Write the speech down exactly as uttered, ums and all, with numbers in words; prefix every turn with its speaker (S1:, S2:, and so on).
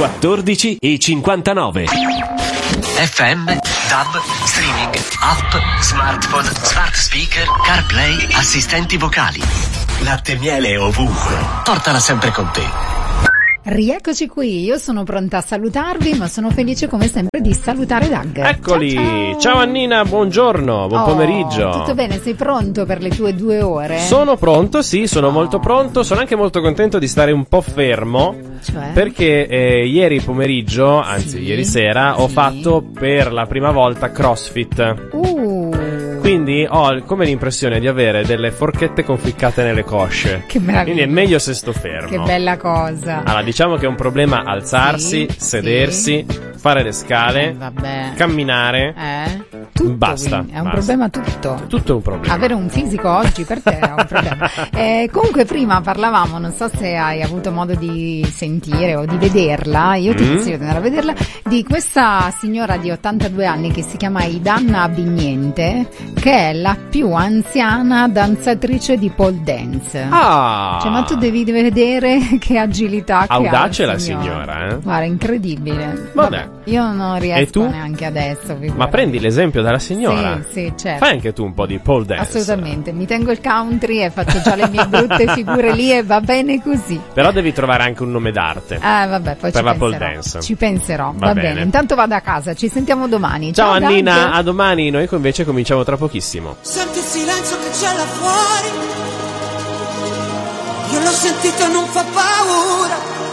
S1: quattordici e cinquantanove.
S2: F M, D A B, streaming, app, smartphone, smart speaker, CarPlay, assistenti vocali. Latte e miele ovunque. Portala sempre con te.
S3: Rieccoci qui, io sono pronta a salutarvi, ma sono felice come sempre di salutare Doug.
S4: Eccoli,
S3: ciao, ciao.
S4: ciao Annina, buongiorno, buon
S3: oh,
S4: pomeriggio.
S3: Tutto bene, sei pronto per le tue due ore?
S4: Sono pronto, sì, sono
S3: oh.
S4: molto pronto, sono anche molto contento di stare un po' fermo,
S3: cioè?
S4: perché eh, ieri pomeriggio, anzi
S3: sì,
S4: ieri sera,
S3: sì.
S4: ho fatto per la prima volta CrossFit.
S3: Uh.
S4: Quindi ho come l'impressione di avere delle forchette conficcate nelle cosce.
S3: Che meraviglia.
S4: Quindi è meglio se sto fermo.
S3: Che bella cosa.
S4: Allora, diciamo che è un problema alzarsi,
S3: sì,
S4: sedersi,
S3: sì.
S4: fare le scale,
S3: eh, vabbè. Eh?
S4: camminare.
S3: Tutto,
S4: Basta.
S3: quindi. È un
S4: basta.
S3: problema tutto.
S4: Tutto è un problema.
S3: Avere un fisico oggi per te è un problema. Eh, comunque prima parlavamo, non so se hai avuto modo di sentire o di vederla, io ti
S4: Mm.
S3: consiglio di andare a vederla, di questa signora di ottantadue anni che si chiama Idanna Bignente, che è la più anziana danzatrice di pole dance.
S4: Ah!
S3: Cioè, ma tu devi vedere che agilità
S4: Audace
S3: che ha
S4: la
S3: la
S4: signora, eh?
S3: Guarda, incredibile.
S4: Vabbè.
S3: Io non riesco
S4: E tu?
S3: neanche adesso.
S4: Ma
S3: figurati.
S4: prendi l'esempio dalla signora?
S3: Sì, sì, certo.
S4: Fai anche tu un po' di pole dance.
S3: Assolutamente, mi tengo il country e faccio già le mie brutte figure lì e va bene così.
S4: Però devi trovare anche un nome d'arte.
S3: Ah, vabbè, poi
S4: Per
S3: ci
S4: la
S3: penserò.
S4: pole dance.
S3: Ci penserò, va,
S4: Va
S3: bene.
S4: bene.
S3: Intanto vado a casa, ci sentiamo domani.
S4: Ciao,
S3: Ciao
S4: Annina,
S3: Doug.
S4: a domani. Noi invece cominciamo tra pochissimo.
S5: Senti il silenzio che c'è là fuori, io l'ho sentito e non fa paura.